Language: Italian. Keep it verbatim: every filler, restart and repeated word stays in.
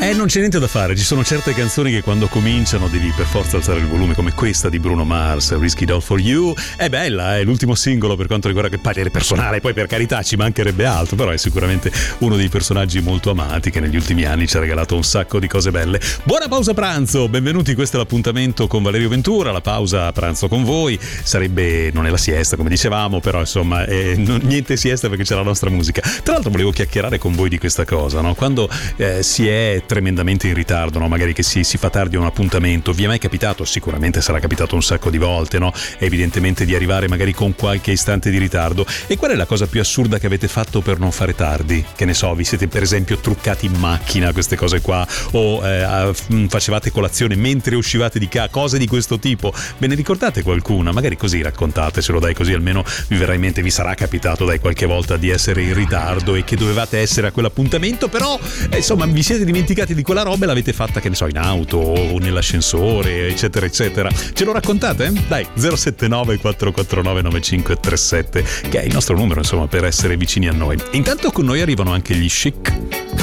Eh, non c'è niente da fare, ci sono certe canzoni che quando cominciano devi per forza alzare il volume, come questa di Bruno Mars, Risky Doll for You. È bella, è l'ultimo singolo per quanto riguarda il parere personale, poi per carità ci mancherebbe altro, però è sicuramente uno dei personaggi molto amati che negli ultimi anni ci ha regalato un sacco di cose belle. Buona pausa pranzo, benvenuti, questo è l'appuntamento con Valerio Ventura, la pausa pranzo con voi, sarebbe, non è la siesta come dicevamo, però insomma è, non, niente siesta perché c'è la nostra musica. Tra l'altro volevo chiacchierare con voi di questa cosa, no? Quando eh, si è tremendamente in ritardo, no? Magari che si, si fa tardi a un appuntamento, vi è mai capitato? Sicuramente sarà capitato un sacco di volte, no? Evidentemente di arrivare magari con qualche istante di ritardo. E qual è la cosa più assurda che avete fatto per non fare tardi? Che ne so, vi siete per esempio truccati in macchina, queste cose qua, o eh, facevate colazione mentre uscivate di casa, cose di questo tipo. Ve ne ricordate qualcuna? Magari così raccontatecelo, dai, così almeno vi verrà in mente, vi sarà capitato dai qualche volta di essere in ritardo e che dovevate essere a quell'appuntamento, però eh, insomma vi siete dimenticati di quella roba e l'avete fatta, che ne so, in auto o nell'ascensore, eccetera eccetera. Ce lo raccontate? Dai, zero sette nove quattro quattro nove nove cinque tre sette, che è il nostro numero insomma per essere vicini a noi. Intanto con noi arrivano anche gli Chic.